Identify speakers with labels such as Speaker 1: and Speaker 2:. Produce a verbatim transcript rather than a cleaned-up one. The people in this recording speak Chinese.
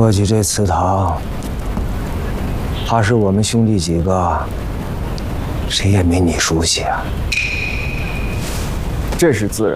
Speaker 1: 说起这祠堂，怕是我们兄弟几个，谁也没你熟悉啊。
Speaker 2: 这是自然。